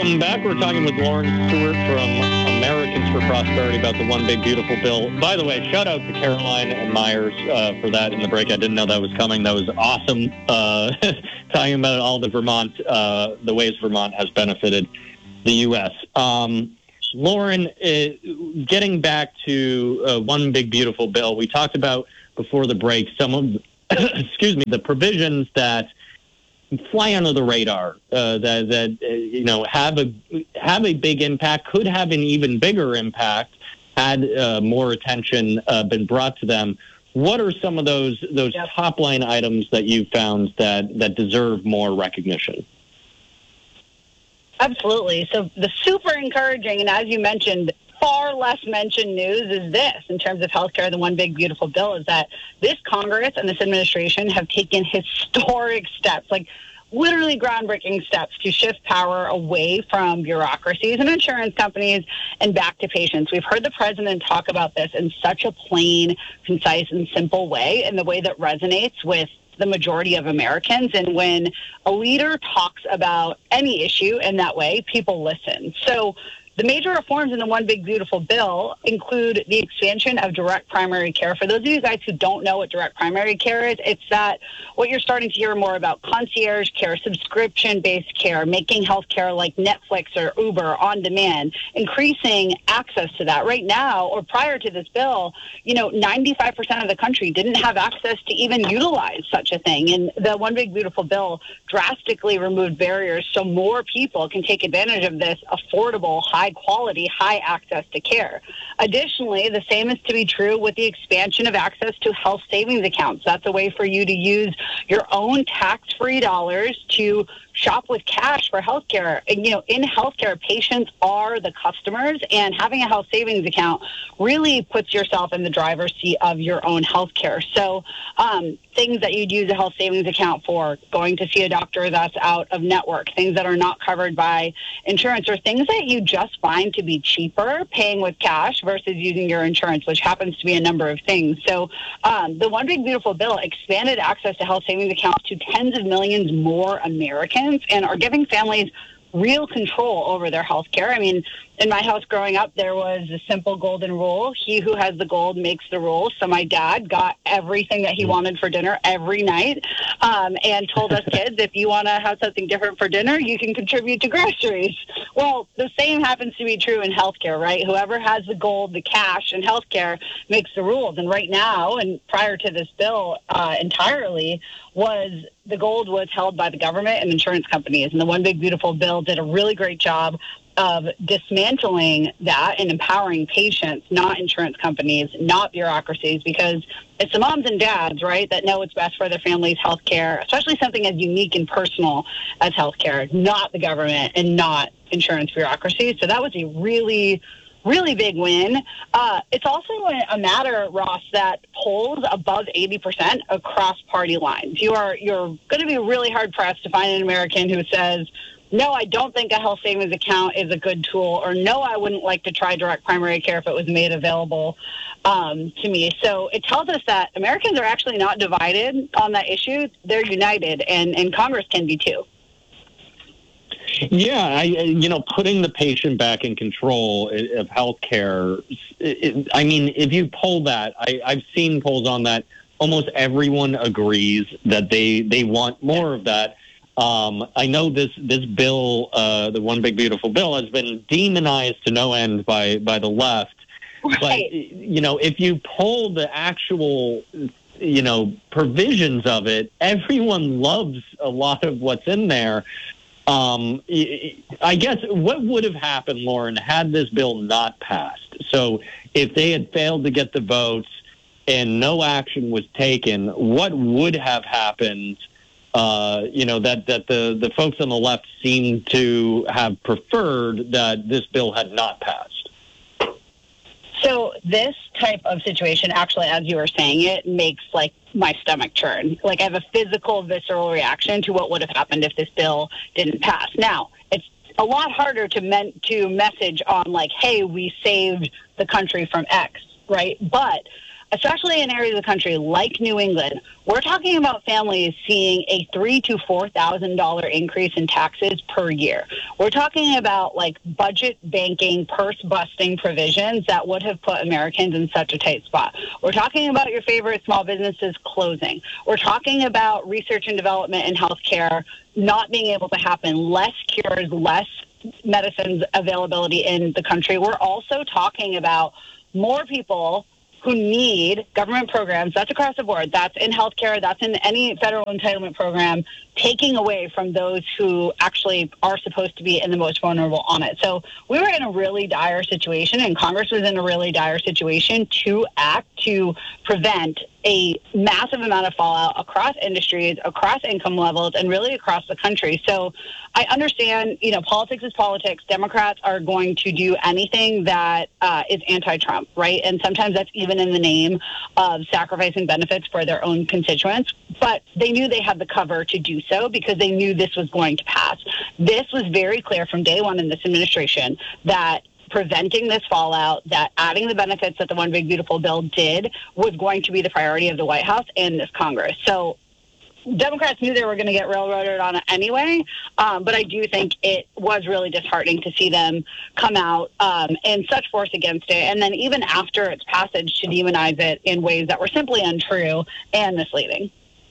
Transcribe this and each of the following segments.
Welcome back. We're talking with Lauren Stewart from Americans for Prosperity about the One Big Beautiful Bill. By the way, shout out to Caroline and Myers for that in the break. I didn't know that was coming. That was awesome. Talking about all the Vermont, the ways Vermont has benefited the U.S. Lauren, getting back to One Big Beautiful Bill, we talked about before the break some of, the provisions that fly under the radar, that have a big impact, could have an even bigger impact had more attention been brought to them. What are some of those top line items that you found that deserve more recognition? Absolutely. So the super encouraging, and as you mentioned, far less mentioned news is this in terms of healthcare, the One Big Beautiful Bill, is that this Congress and this administration have taken historic steps, like literally groundbreaking steps to shift power away from bureaucracies and insurance companies and back to patients. We've heard the president talk about this in such a plain, concise, and simple way, in the way that resonates with the majority of Americans. And when a leader talks about any issue in that way, people listen. So the major reforms in the One Big Beautiful Bill include the expansion of direct primary care. For those of you guys who don't know what direct primary care is, it's that what you're starting to hear more about: concierge care, subscription-based care, making healthcare like Netflix or Uber on demand, increasing access to that. Right now, or prior to this bill, 95% of the country didn't have access to even utilize such a thing. And the One Big Beautiful Bill drastically removed barriers so more people can take advantage of this affordable, high quality, high access to care. Additionally, the same is to be true with the expansion of access to health savings accounts. That's a way for you to use your own tax-free dollars to shop with cash for healthcare. And, in healthcare, patients are the customers, and having a health savings account really puts yourself in the driver's seat of your own healthcare. So things that you'd use a health savings account for: going to see a doctor that's out of network, things that are not covered by insurance, or things that you just find to be cheaper paying with cash versus using your insurance, which happens to be a number of things. So the One Big Beautiful Bill expanded access to health savings accounts to tens of millions more Americans, and are giving families real control over their health care. I mean, in my house growing up, there was a simple golden rule: he who has the gold makes the rules. So my dad got everything that he wanted for dinner every night, and told us kids, if you want to have something different for dinner, you can contribute to groceries. Well, the same happens to be true in healthcare, right? Whoever has the gold, the cash in healthcare makes the rules. And right now, and prior to this bill entirely, the gold was held by the government and insurance companies. And the One Big Beautiful Bill did a really great job of dismantling that and empowering patients, not insurance companies, not bureaucracies, because it's the moms and dads, right, that know what's best for their family's health care, especially something as unique and personal as health care, not the government and not insurance bureaucracies. So that was a really, really big win. It's also a matter, Ross, that polls above 80% across party lines. You're going to be really hard-pressed to find an American who says, no, I don't think a health savings account is a good tool, or no, I wouldn't like to try direct primary care if it was made available to me. So it tells us that Americans are actually not divided on that issue. They're united, and Congress can be too. Yeah, putting the patient back in control of healthcare. If you poll that, I've seen polls on that. Almost everyone agrees that they want more of that. I know this bill, the One Big Beautiful Bill, has been demonized to no end by the left. Right. But, if you poll the actual, provisions of it, everyone loves a lot of what's in there. I guess what would have happened, Lauren, had this bill not passed? So if they had failed to get the votes and no action was taken, what would have happened? That the folks on the left seem to have preferred that this bill had not passed. So this type of situation, actually, as you were saying it, makes my stomach churn. I have a physical, visceral reaction to what would have happened if this bill didn't pass. Now, it's a lot harder to message on hey, we saved the country from X, right? But especially in areas of the country like New England, we're talking about families seeing a $3,000 to $4,000 increase in taxes per year. We're talking about like budget banking, purse busting provisions that would have put Americans in such a tight spot. We're talking about your favorite small businesses closing. We're talking about research and development in healthcare not being able to happen, less cures, less medicines availability in the country. We're also talking about more people who need government programs. That's across the board. That's in healthcare. That's in any federal entitlement program, taking away from those who actually are supposed to be in the most vulnerable on it. So we were in a really dire situation, and Congress was in a really dire situation to act to prevent a massive amount of fallout across industries, across income levels, and really across the country. So I understand, politics is politics. Democrats are going to do anything that is anti-Trump, right? And sometimes that's even in the name of sacrificing benefits for their own constituents. But they knew they had the cover to do so because they knew this was going to pass. This was very clear from day one in this administration that preventing this fallout, that adding the benefits that the One Big Beautiful Bill did was going to be the priority of the White House and this Congress. So Democrats knew they were going to get railroaded on it anyway, but I do think it was really disheartening to see them come out in such force against it, and then even after its passage to demonize it in ways that were simply untrue and misleading.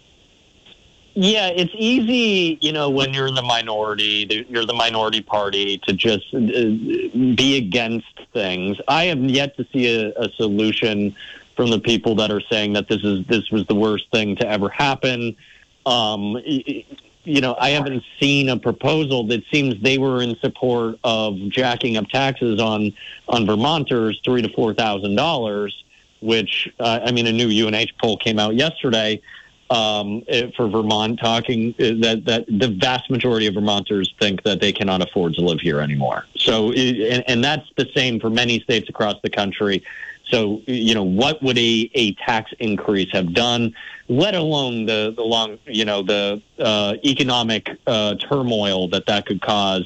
Yeah, it's easy, when you're in the minority, you're the minority party, to just be against things. I have yet to see a solution from the people that are saying that this was the worst thing to ever happen. I haven't seen a proposal that seems they were in support of jacking up taxes on Vermonters $3,000 to $4,000, which a new UNH poll came out yesterday. For Vermont, talking that the vast majority of Vermonters think that they cannot afford to live here anymore. So, and that's the same for many states across the country. So, what would a tax increase have done, let alone the economic turmoil that could cause?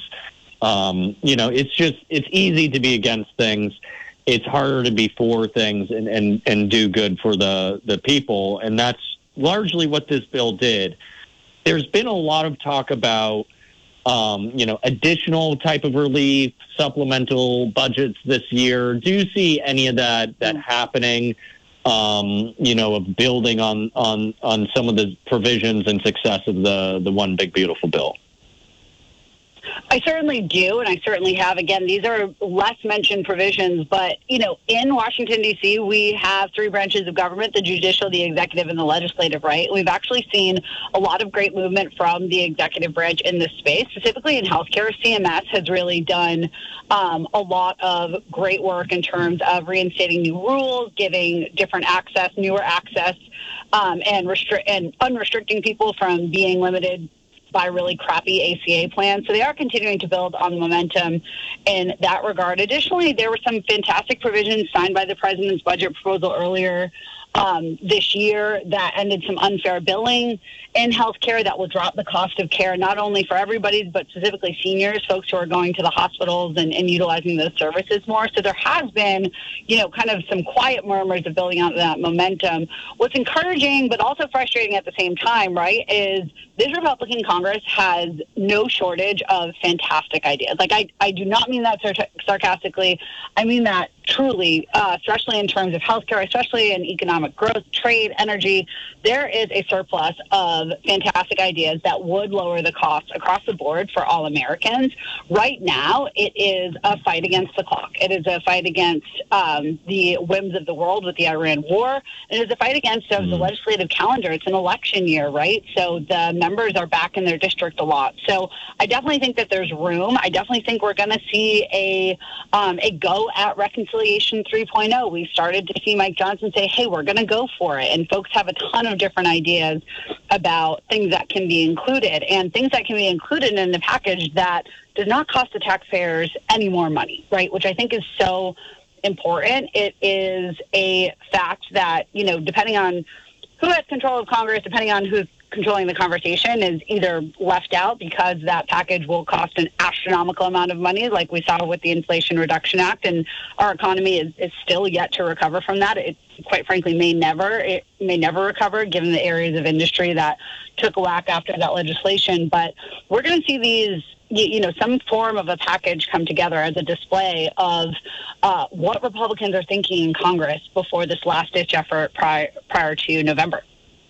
It's easy to be against things. It's harder to be for things and do good for the people, and that's largely what this bill did. There's been a lot of talk about, additional type of relief, supplemental budgets this year. Do you see any of that happening, of building on some of the provisions and success of the One Big Beautiful Bill? I certainly do, and I certainly have. Again, these are less mentioned provisions, but, in Washington, D.C., we have three branches of government, the judicial, the executive, and the legislative, right? We've actually seen a lot of great movement from the executive branch in this space, specifically in healthcare. CMS has really done a lot of great work in terms of reinstating new rules, giving different access, newer access, and unrestricting people from being limited by really crappy ACA plans. So they are continuing to build on the momentum in that regard. Additionally, there were some fantastic provisions signed by the president's budget proposal earlier this year that ended some unfair billing in healthcare that will drop the cost of care, not only for everybody, but specifically seniors, folks who are going to the hospitals and utilizing those services more. So there has been, kind of some quiet murmurs of building out that momentum. What's encouraging, but also frustrating at the same time, right, is this Republican Congress has no shortage of fantastic ideas. Like, I do not mean that sarcastically. I mean that truly, especially in terms of healthcare, especially in economic growth, trade, energy. There is a surplus of fantastic ideas that would lower the costs across the board for all Americans. Right now, it is a fight against the clock. It is a fight against the whims of the world with the Iran war. It is a fight against the legislative calendar. It's an election year, right? So the members are back in their district a lot. So I definitely think that there's room. I definitely think we're going to see a go at Reconciliation 3.0. We started to see Mike Johnson say, hey, we're going to go for it. And folks have a ton of different ideas about things that can be included and things that can be included in the package that does not cost the taxpayers any more money, right? Which I think is so important. It is a fact that, depending on who has control of Congress, depending on who's controlling the conversation is either left out because that package will cost an astronomical amount of money, like we saw with the Inflation Reduction Act, and our economy is still yet to recover from that. It quite frankly may never recover, given the areas of industry that took a whack after that legislation. But we're going to see these, some form of a package come together as a display of what Republicans are thinking in Congress before this last-ditch effort prior to November.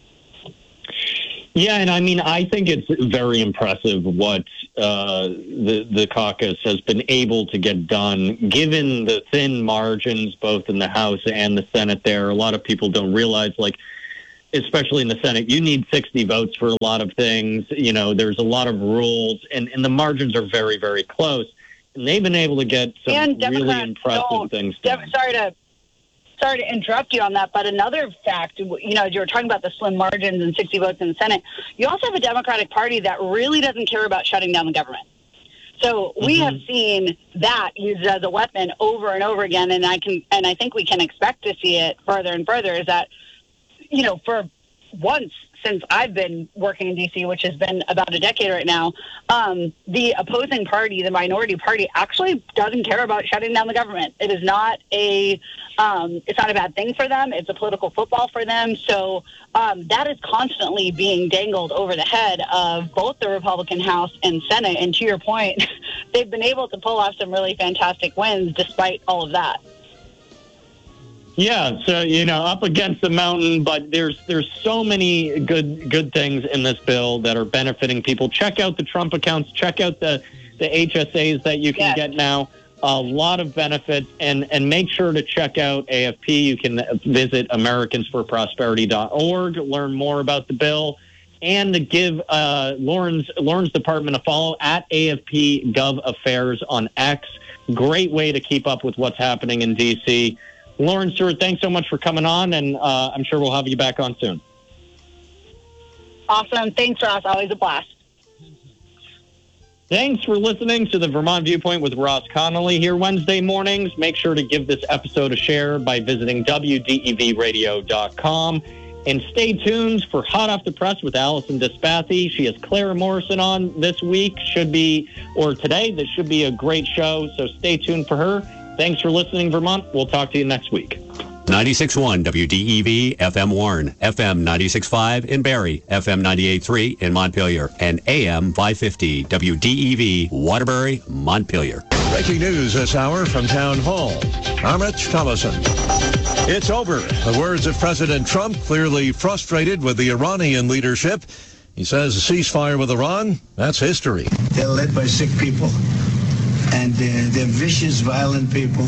Yeah, and I think it's very impressive what the caucus has been able to get done, given the thin margins both in the House and the Senate there. A lot of people don't realize, especially in the Senate, you need 60 votes for a lot of things. There's a lot of rules, and the margins are very, very close. And they've been able to get some really impressive things done. Sorry to interrupt you on that, but another fact, you were talking about the slim margins and 60 votes in the Senate. You also have a Democratic Party that really doesn't care about shutting down the government. So we have seen that used as a weapon over and over again, and I think we can expect to see it further and further. Is that, for once since I've been working in D.C., which has been about a decade right now, the opposing party, the minority party, actually doesn't care about shutting down the government. It is not it's not a bad thing for them. It's a political football for them. So that is constantly being dangled over the head of both the Republican House and Senate. And to your point, they've been able to pull off some really fantastic wins despite all of that. Yeah, so up against the mountain, but there's so many good things in this bill that are benefiting people. Check out the Trump accounts. Check out the HSAs that you can get now. A lot of benefits, and make sure to check out AFP. You can visit AmericansForProsperity.org, learn more about the bill, and to give Lauren's department a follow at AFP Gov Affairs on X. Great way to keep up with what's happening in D.C. Lauren Stewart, thanks so much for coming on, and I'm sure we'll have you back on soon. Awesome. Thanks, Ross. Always a blast. Thanks for listening to the Vermont Viewpoint with Ross Connolly here Wednesday mornings. Make sure to give this episode a share by visiting WDEVradio.com. And stay tuned for Hot Off the Press with Allison Despathy. She has Clara Morrison on this week, today. This should be a great show, so stay tuned for her. Thanks for listening, Vermont. We'll talk to you next week. 96.1 WDEV FM Warren, FM 96.5 in Barrie, FM 98.3 in Montpelier, and AM 550 WDEV Waterbury, Montpelier. Breaking news this hour from Town Hall. I'm Rich Thomason. It's over. The words of President Trump, clearly frustrated with the Iranian leadership. He says a ceasefire with Iran, that's history. They're led by sick people, and they're vicious, violent people.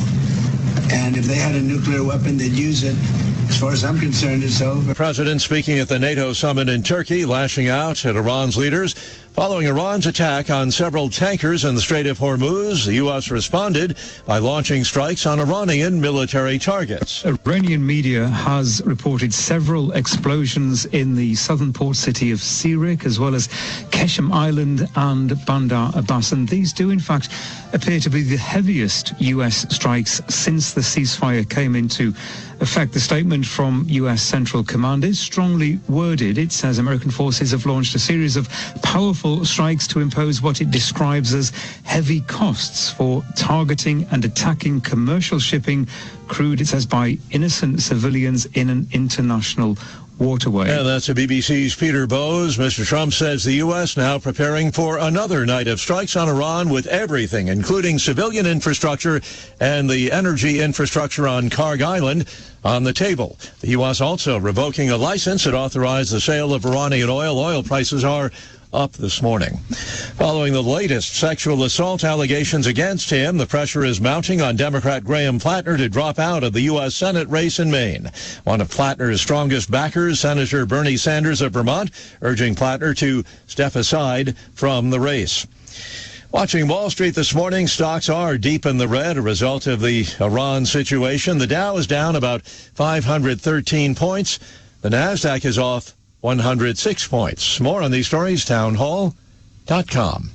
And if they had a nuclear weapon, they'd use it. As far as I'm concerned, it's over. The president speaking at the NATO summit in Turkey, lashing out at Iran's leaders. Following Iran's attack on several tankers in the Strait of Hormuz, the U.S. responded by launching strikes on Iranian military targets. Iranian media has reported several explosions in the southern port city of Sirik, as well as Keshem Island and Bandar Abbas. And these do, in fact, appear to be the heaviest U.S. strikes since the ceasefire came into effect. The statement from U.S. Central Command is strongly worded. It says American forces have launched a series of powerful strikes to impose what it describes as heavy costs for targeting and attacking commercial shipping, crude, it says, by innocent civilians in an international waterway. And that's the BBC's Peter Bowes. Mr. Trump says the U.S. now preparing for another night of strikes on Iran with everything, including civilian infrastructure and the energy infrastructure on Karg Island, on the table. The U.S. also revoking a license that authorized the sale of Iranian oil. Oil prices are up this morning. Following the latest sexual assault allegations against him, the pressure is mounting on Democrat Graham Plattner to drop out of the U.S. Senate race in Maine. One of Plattner's strongest backers, Senator Bernie Sanders of Vermont, urging Plattner to step aside from the race. Watching Wall Street this morning, stocks are deep in the red, a result of the Iran situation. The Dow is down about 513 points. The Nasdaq is off 106 points. More on these stories, townhall.com.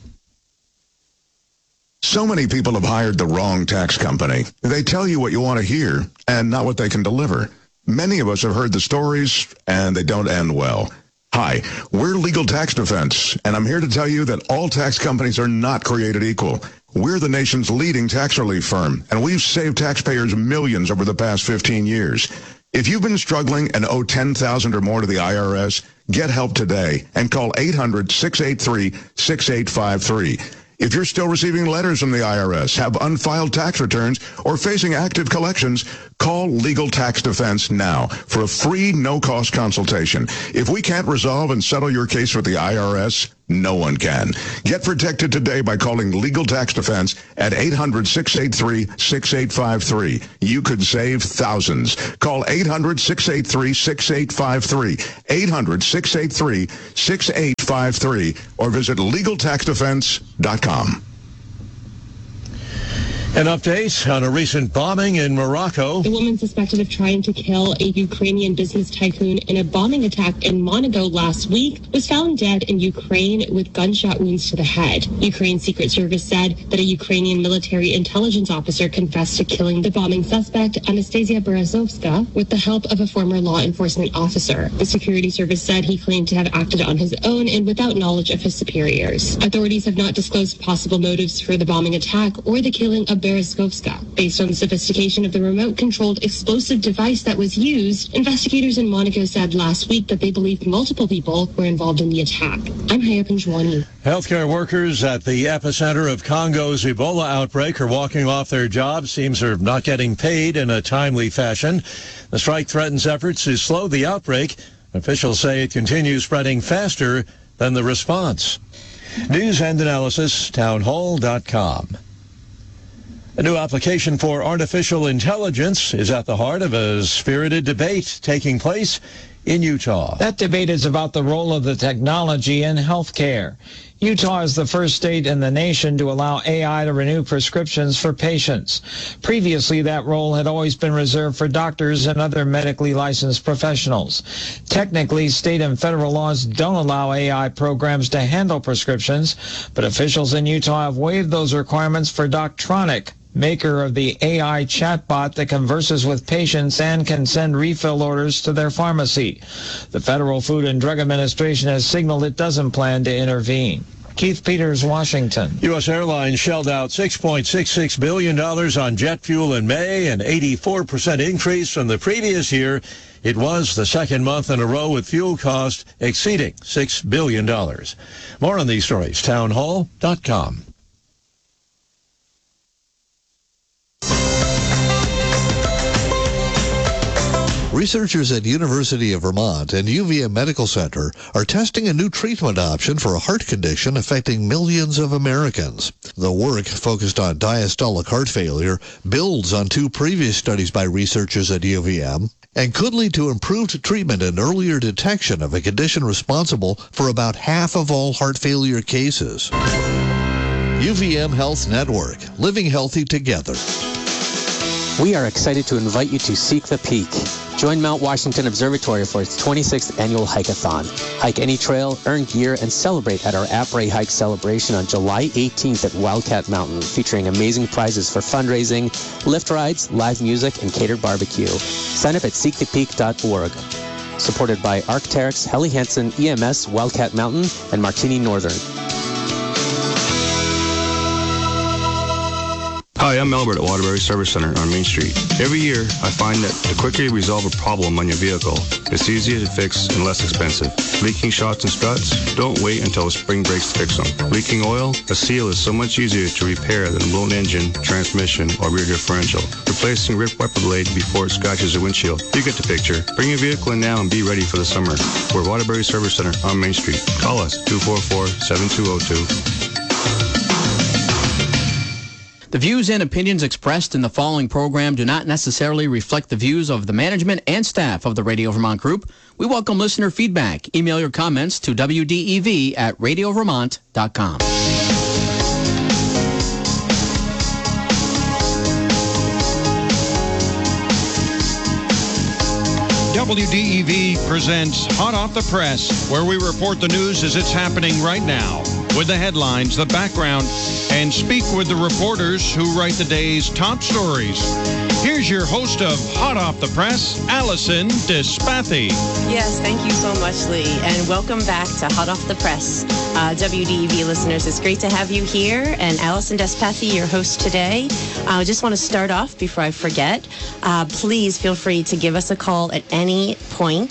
So many people have hired the wrong tax company. They tell you what you want to hear and not what they can deliver. Many of us have heard the stories, and they don't end well. Hi, we're Legal Tax Defense, and I'm here to tell you that all tax companies are not created equal. We're the nation's leading tax relief firm, and we've saved taxpayers millions over the past 15 years. If you've been struggling and owe $10,000 or more to the IRS, get help today and call 800-683-6853. If you're still receiving letters from the IRS, have unfiled tax returns, or facing active collections, call Legal Tax Defense now for a free, no-cost consultation. If we can't resolve and settle your case with the IRS, no one can. Get protected today by calling Legal Tax Defense at 800-683-6853. You could save thousands. Call 800-683-6853, 800-683-6853, or visit LegalTaxDefense.com. An update on a recent bombing in Morocco. The woman suspected of trying to kill a Ukrainian business tycoon in a bombing attack in Monaco last week was found dead in Ukraine with gunshot wounds to the head. Ukraine's Secret Service said that a Ukrainian military intelligence officer confessed to killing the bombing suspect, Anastasia Berezovska, with the help of a former law enforcement officer. The security service said he claimed to have acted on his own and without knowledge of his superiors. Authorities have not disclosed possible motives for the bombing attack or the killing of Berezovska. Based on the sophistication of the remote-controlled explosive device that was used, investigators in Monaco said last week that they believed multiple people were involved in the attack. I'm Haya Panjwani. Healthcare workers at the epicenter of Congo's Ebola outbreak are walking off their jobs. Seems they're not getting paid in a timely fashion. The strike threatens efforts to slow the outbreak. Officials say it continues spreading faster than the response. News and analysis, townhall.com. A new application for artificial intelligence is at the heart of a spirited debate taking place in Utah. That debate is about the role of the technology in healthcare. Utah is the first state in the nation to allow AI to renew prescriptions for patients. Previously, that role had always been reserved for doctors and other medically licensed professionals. Technically, state and federal laws don't allow AI programs to handle prescriptions, but officials in Utah have waived those requirements for Doctronic, maker of the AI chatbot that converses with patients and can send refill orders to their pharmacy. The Federal Food and Drug Administration has signaled it doesn't plan to intervene. Keith Peters, Washington. U.S. Airlines shelled out $6.66 billion on jet fuel in May, an 84% increase from the previous year. It was the second month in a row with fuel cost exceeding $6 billion. More on these stories, townhall.com. Researchers at University of Vermont and UVM Medical Center are testing a new treatment option for a heart condition affecting millions of Americans. The work, focused on diastolic heart failure, builds on two previous studies by researchers at UVM and could lead to improved treatment and earlier detection of a condition responsible for about half of all heart failure cases. UVM Health Network, living healthy together. We are excited to invite you to Seek the Peak. Join Mount Washington Observatory for its 26th annual hike-a-thon. Hike any trail, earn gear, and celebrate at our Après Hike celebration on July 18th at Wildcat Mountain, featuring amazing prizes for fundraising, lift rides, live music, and catered barbecue. Sign up at seekthepeak.org. Supported by Arc'teryx, Helly Hansen, EMS, Wildcat Mountain, and Martini Northern. Hi, I'm Albert at Waterbury Service Center on Main Street. Every year, I find that the quicker you resolve a problem on your vehicle, it's easier to fix and less expensive. Leaking shocks and struts? Don't wait until the spring breaks to fix them. Leaking oil? A seal is so much easier to repair than a blown engine, transmission, or rear differential. Replacing ripped wiper blade before it scratches your windshield. You get the picture. Bring your vehicle in now and be ready for the summer. We're Waterbury Service Center on Main Street. Call us, 244-7202. The views and opinions expressed in the following program do not necessarily reflect the views of the management and staff of the Radio Vermont Group. We welcome listener feedback. Email your comments to wdev@radiovermont.com. WDEV presents Hot Off the Press, where we report the news as it's happening right now, with the headlines, the background, and speak with the reporters who write the day's top stories. Here's your host of Hot Off the Press, Allison Despathy. Yes, thank you so much, Lee, and welcome back to Hot Off the Press. WDEV listeners, it's great to have you here, and Allison Despathy, your host today. I just want to start off before I forget. Please feel free to give us a call at any point,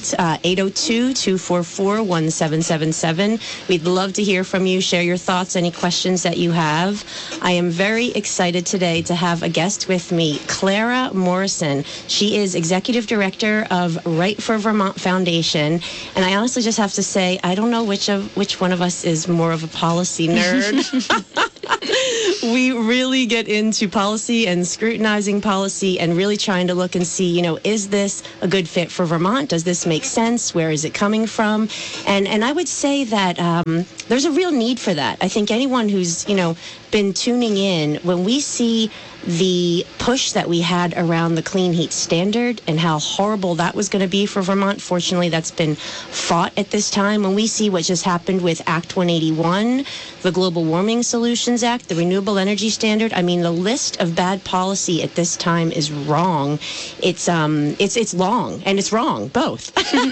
802-244-1777. We'd love to hear from you, share your thoughts, any questions that you have. I am very excited today to have a guest with me, Clara Morrison. She is Executive Director of Right for Vermont Foundation, and I honestly just have to say, I don't know which one of us is more of a policy nerd. We really get into policy and scrutinizing policy and really trying to look and see, is this a good fit for Vermont? Does this make sense? Where is it coming from? And I would say that there's a real need for that. I think anyone who's, been tuning in, when we see the push that we had around the clean heat standard and how horrible that was going to be for Vermont, fortunately that's been fought at this time. When we see what just happened with Act 181, the Global Warming Solutions Act, the Renewable Energy Standard, I mean, the list of bad policy at this time is wrong. It's long and it's wrong, both.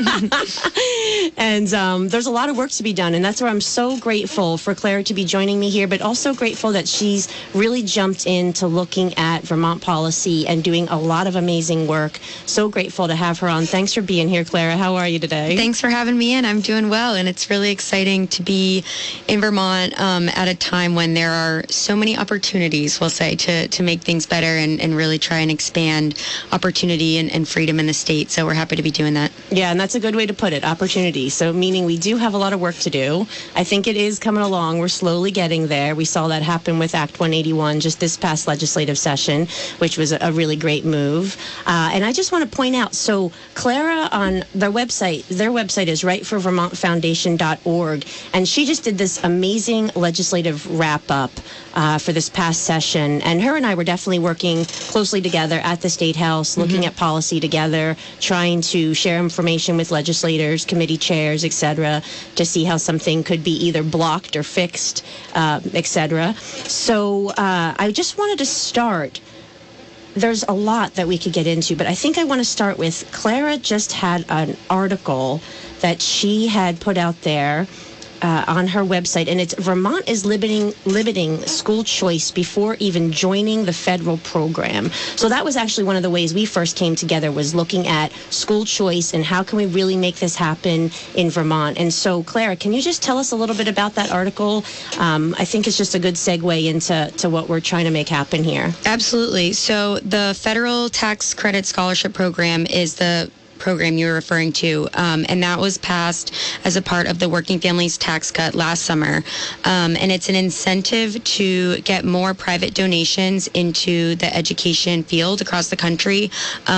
And there's a lot of work to be done, and that's where I'm so grateful for Clara to be joining me here, but also grateful that she's really jumped into looking at Vermont policy and doing a lot of amazing work. So grateful to have her on. Thanks for being here, Clara. How are you today? Thanks for having me in. I'm doing well, and it's really exciting to be in Vermont at a time when there are so many opportunities, we'll say, to make things better and really try and expand opportunity and freedom in the state. So we're happy to be doing that. Yeah, and that's a good way to put it, opportunity. So meaning we do have a lot of work to do. I think it is coming along. We're slowly getting there. We saw that happen with Act 181 just this past legislative session, which was a really great move. And I just want to point out, so Clara on their website is rightforvermontfoundation.org, and she just did this amazing legislative wrap-up for this past session. And her and I were definitely working closely together at the State House, looking at policy together, trying to share information with legislators, committee chairs, etc., to see how something could be either blocked or fixed, etc. So I just wanted to start. There's a lot that we could get into, but I think I want to start with Clara just had an article that she had put out there on her website, and it's Vermont is limiting school choice before even joining the federal program. So that was actually one of the ways we first came together, was looking at school choice and how can we really make this happen in Vermont. And so, Clara, can you just tell us a little bit about that article? I think it's just a good segue into what we're trying to make happen here. Absolutely. So the Federal Tax Credit Scholarship Program is the program you were referring to, and that was passed as a part of the Working Families Tax Cut last summer, and it's an incentive to get more private donations into the education field across the country,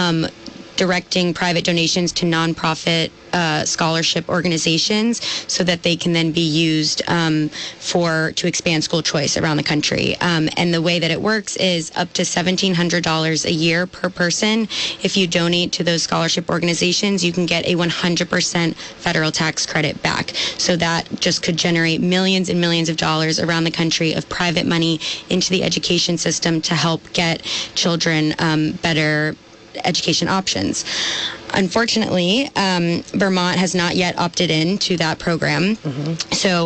directing private donations to nonprofit scholarship organizations so that they can then be used to expand school choice around the country. And the way that it works is up to $1,700 a year per person. If you donate to those scholarship organizations, you can get a 100% federal tax credit back. So that just could generate millions and millions of dollars around the country of private money into the education system to help get children better education options. Unfortunately, Vermont has not yet opted in to that program. So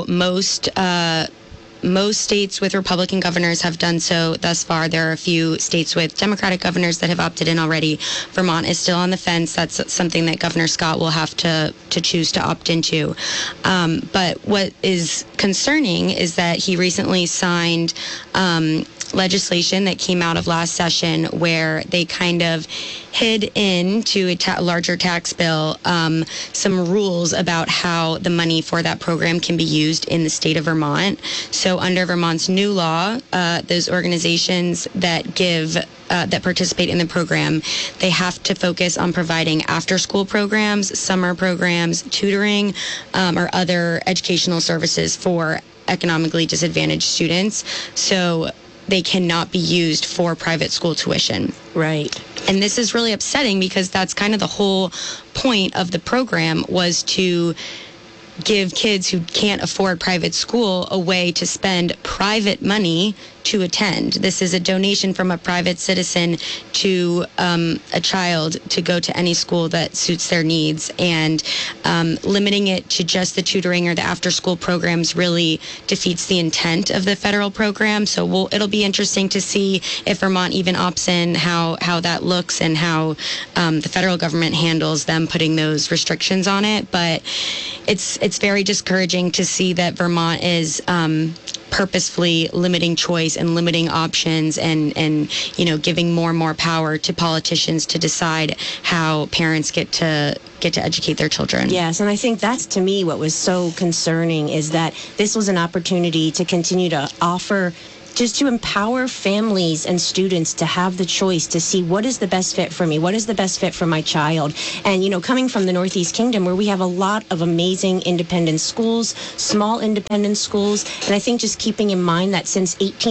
most states with Republican governors have done so thus far. There are a few states with Democratic governors that have opted in already. Vermont is still on the fence. That's something that Governor Scott will have to choose to opt into. But what is concerning is that he recently signed legislation that came out of last session where they kind of hid into a larger tax bill some rules about how the money for that program can be used in the state of Vermont. So under Vermont's new law, those organizations that participate in the program, they have to focus on providing after-school programs, summer programs, tutoring, or other educational services for economically disadvantaged students. So they cannot be used for private school tuition. Right. And this is really upsetting because that's kind of the whole point of the program, was to give kids who can't afford private school a way to spend private money to attend. This is a donation from a private citizen to a child to go to any school that suits their needs, and limiting it to just the tutoring or the after-school programs really defeats the intent of the federal program. So it'll be interesting to see if Vermont even opts in, how that looks, and how the federal government handles them putting those restrictions on it. But it's very discouraging to see that Vermont is purposefully limiting choice and limiting options, and giving more and more power to politicians to decide how parents get to educate their children. Yes, and I think that's, to me, what was so concerning, is that this was an opportunity to continue to offer, just to empower families and students to have the choice to see what is the best fit for me, what is the best fit for my child. And, coming from the Northeast Kingdom, where we have a lot of amazing independent schools, small independent schools, and I think just keeping in mind that since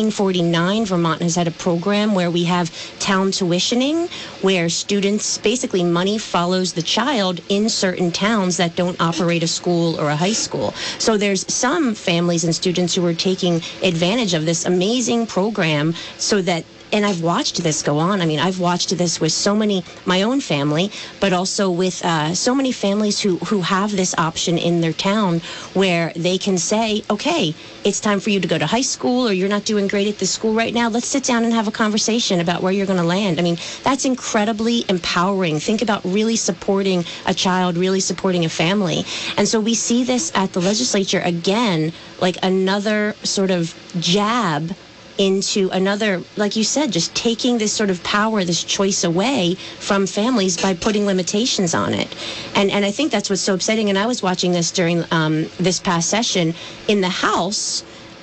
1849, Vermont has had a program where we have town tuitioning, where students, basically money follows the child in certain towns that don't operate a school or a high school. So there's some families and students who are taking advantage of this amazing program, so that, and I've watched this go on. I mean, I've watched this with my own family, but also with so many families who have this option in their town, where they can say, okay, it's time for you to go to high school, or you're not doing great at this school right now. Let's sit down and have a conversation about where you're going to land. I mean, that's incredibly empowering. Think about really supporting a child, really supporting a family. And so we see this at the legislature again, like another sort of jab into another, like you said, just taking this sort of power, this choice away from families by putting limitations on it. And I think that's what's so upsetting. And I was watching this during this past session in the House.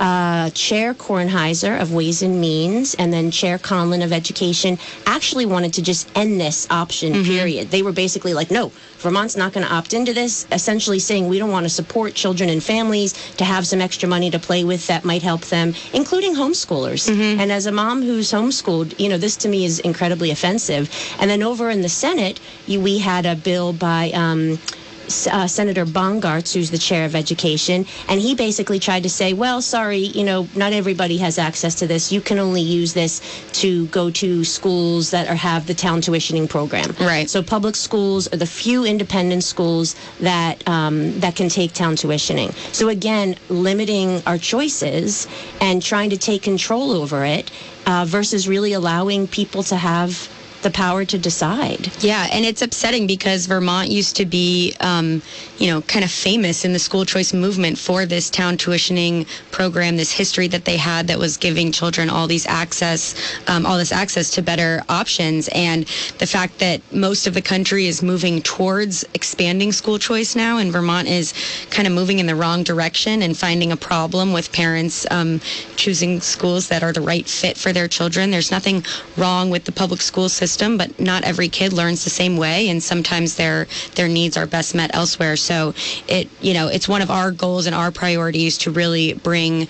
Chair Kornheiser of Ways and Means and then Chair Conlon of Education actually wanted to just end this option, period. They were basically like, no, Vermont's not going to opt into this, essentially saying we don't want to support children and families to have some extra money to play with that might help them, including homeschoolers. And as a mom who's homeschooled, this to me is incredibly offensive. And then over in the Senate, we had a bill by Senator Bongartz, who's the chair of education, and he basically tried to say, well, sorry, not everybody has access to this. You can only use this to go to schools that have the town tuitioning program. Right. So public schools are the few independent schools that can take town tuitioning. So again, limiting our choices and trying to take control over it versus really allowing people to have the power to decide. Yeah, and it's upsetting because Vermont used to be, kind of famous in the school choice movement for this town tuitioning program, this history that they had that was giving children all this access to better options. And the fact that most of the country is moving towards expanding school choice now, and Vermont is kind of moving in the wrong direction and finding a problem with parents choosing schools that are the right fit for their children. There's nothing wrong with the public school system, but not every kid learns the same way, and sometimes their needs are best met elsewhere. So it's one of our goals and our priorities to really bring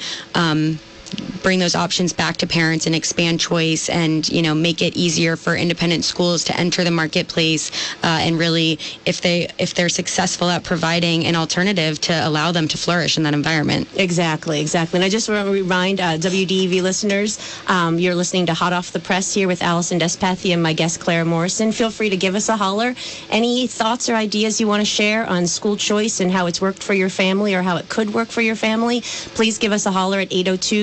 those options back to parents and expand choice, and make it easier for independent schools to enter the marketplace, and really, if they're successful at providing an alternative, to allow them to flourish in that environment. Exactly. And I just want to remind WDEV listeners, you're listening to Hot Off the Press here with Allison Despathy and my guest Clara Morrison. Feel free to give us a holler. Any thoughts or ideas you want to share on school choice and how it's worked for your family or how it could work for your family, please give us a holler at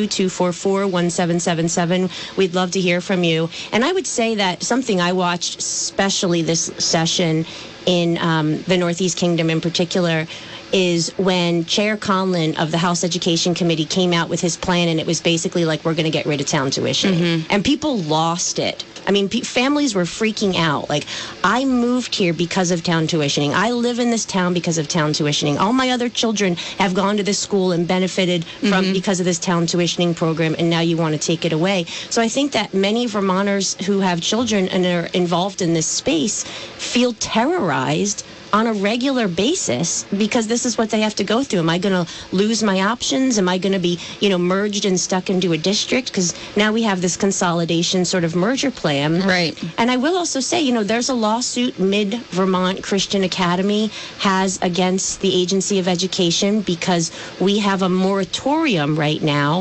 802-244-1777. We'd love to hear from you. And I would say that something I watched, especially this session in the Northeast Kingdom in particular, is when Chair Conlon of the House Education Committee came out with his plan, and it was basically like, we're going to get rid of town tuition. And people lost it. I mean, families were freaking out. Like, I moved here because of town tuitioning. I live in this town because of town tuitioning. All my other children have gone to this school and benefited from because of this town tuitioning program, and now you want to take it away. So I think that many Vermonters who have children and are involved in this space feel terrorized on a regular basis because this is what they have to go through. Am I going to lose my options? Am I going to be, merged and stuck into a district? Because now we have this consolidation sort of merger plan. Right. And I will also say, there's a lawsuit Mid-Vermont Christian Academy has against the Agency of Education because we have a moratorium right now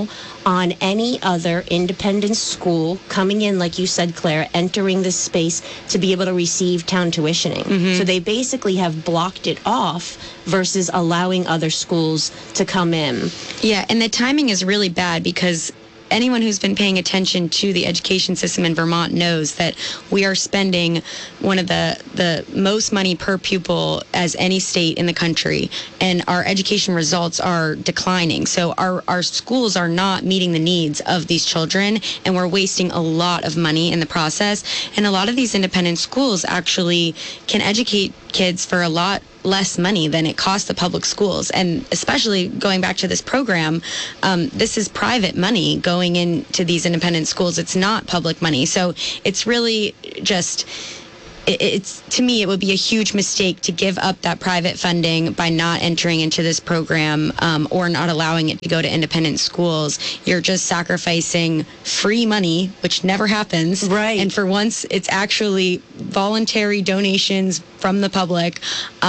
on any other independent school coming in, like you said, Claire, entering this space to be able to receive town tuitioning. So they basically have blocked it off versus allowing other schools to come in. Yeah, and the timing is really bad because anyone who's been paying attention to the education system in Vermont knows that we are spending one of the most money per pupil as any state in the country, and our education results are declining. So our schools are not meeting the needs of these children, and we're wasting a lot of money in the process. And a lot of these independent schools actually can educate kids for a lot less money than it costs the public schools. And especially going back to this program, this is private money going into these independent schools. It's not public money. So it's really just, it's to me, it would be a huge mistake to give up that private funding by not entering into this program or not allowing it to go to independent schools. You're just sacrificing free money, which never happens. Right. And for once, it's actually voluntary donations from the public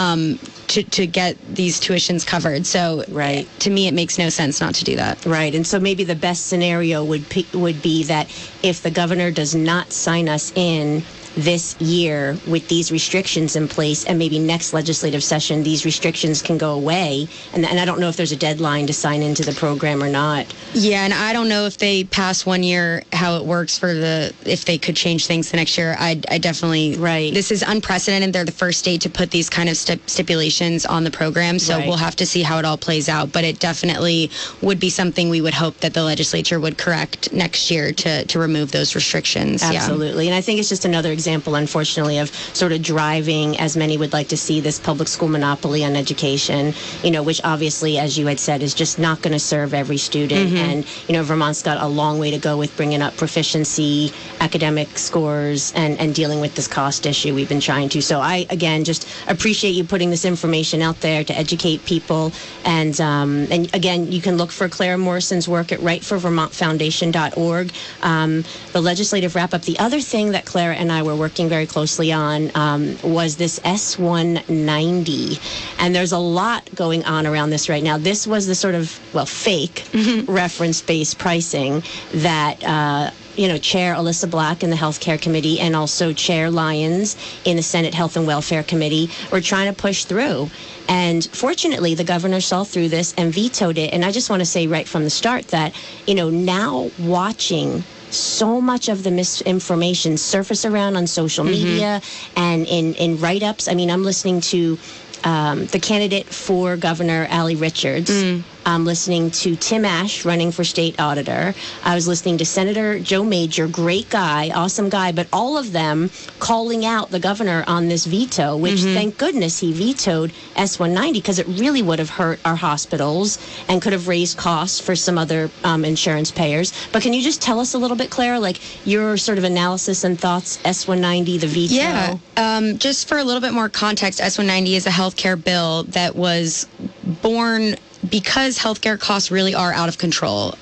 to get these tuitions covered. So to me, it makes no sense not to do that. Right. And so maybe the best scenario would be that if the governor does not sign us in this year with these restrictions in place, and maybe next legislative session these restrictions can go away, and I don't know if there's a deadline to sign into the program or not. Yeah, and I don't know if they pass 1 year how it works for if they could change things the next year. I definitely, this is unprecedented. They're the first state to put these kind of stipulations on the program, so we'll have to see how it all plays out, but it definitely would be something we would hope that the legislature would correct next year to remove those restrictions. Absolutely. And I think it's just another example, unfortunately, of sort of driving, as many would like to see, this public school monopoly on education, which obviously, as you had said, is just not going to serve every student. And, Vermont's got a long way to go with bringing up proficiency, academic scores, and dealing with this cost issue we've been trying to. So I, again, just appreciate you putting this information out there to educate people. And again, you can look for Claire Morrison's work at writeforvermontfoundation.org. The legislative wrap-up. The other thing that Claire and I were working very closely on was this S190. And there's a lot going on around this right now. This was the sort of, fake reference-based pricing that Chair Alyssa Black in the Healthcare Committee and also Chair Lyons in the Senate Health and Welfare Committee were trying to push through. And fortunately, the governor saw through this and vetoed it. And I just want to say right from the start that, now watching so much of the misinformation surface around on social media and in write-ups. I mean, I'm listening to the candidate for Governor, Allie Richards. I'm listening to Tim Ash running for state auditor. I was listening to Senator Joe Major, great guy, awesome guy, but all of them calling out the governor on this veto, which thank goodness he vetoed S190 because it really would have hurt our hospitals and could have raised costs for some other insurance payers. But can you just tell us a little bit, Claire, like your sort of analysis and thoughts, S190, the veto? Yeah, just for a little bit more context, S190 is a healthcare bill that was born because healthcare costs really are out of control.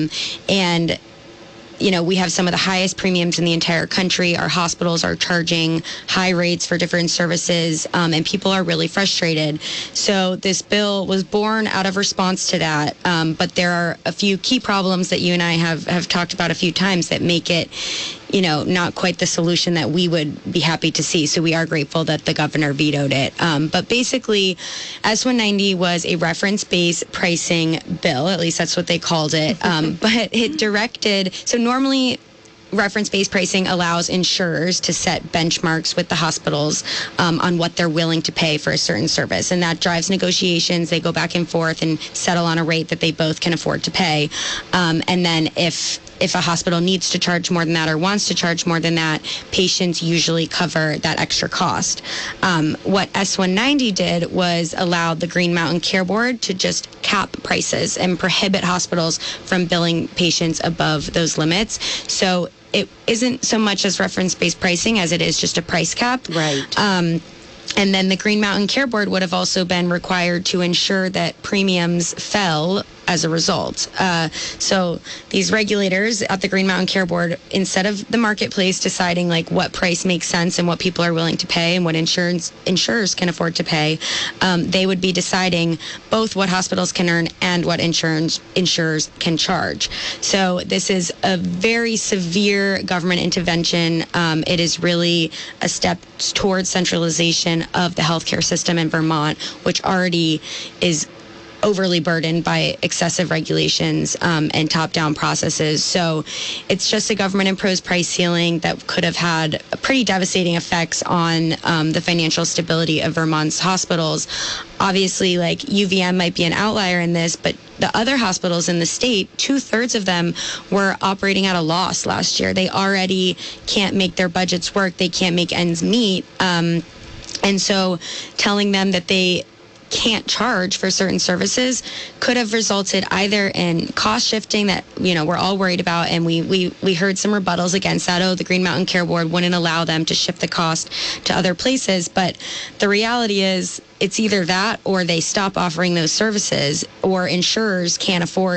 And we have some of the highest premiums in the entire country. Our hospitals are charging high rates for different services, and people are really frustrated. So this bill was born out of response to that. But there are a few key problems that you and I have talked about a few times that make it, not quite the solution that we would be happy to see. So we are grateful that the governor vetoed it. But basically, S190 was a reference-based pricing bill. At least that's what they called it. But it directed, so normally reference-based pricing allows insurers to set benchmarks with the hospitals on what they're willing to pay for a certain service. And that drives negotiations. They go back and forth and settle on a rate that they both can afford to pay. And then if a hospital needs to charge more than that or wants to charge more than that, patients usually cover that extra cost. What S190 did was allow the Green Mountain Care Board to just cap prices and prohibit hospitals from billing patients above those limits. So it isn't so much as reference-based pricing as it is just a price cap. Right. And then the Green Mountain Care Board would have also been required to ensure that premiums fell as a result. So these regulators at the Green Mountain Care Board, instead of the marketplace deciding like what price makes sense and what people are willing to pay and what insurers can afford to pay, they would be deciding both what hospitals can earn and what insurers can charge. So this is a very severe government intervention. It is really a step towards centralization of the healthcare system in Vermont, which already is overly burdened by excessive regulations and top-down processes. So it's just a government-imposed price ceiling that could have had pretty devastating effects on the financial stability of Vermont's hospitals. Obviously, like UVM might be an outlier in this, but the other hospitals in the state, 2/3 of them were operating at a loss last year. They already can't make their budgets work. They can't make ends meet. And so telling them that they can't charge for certain services could have resulted either in cost shifting that, we're all worried about, and we heard some rebuttals against that. The Green Mountain Care Board wouldn't allow them to shift the cost to other places. But the reality is it's either that or they stop offering those services, or insurers can't afford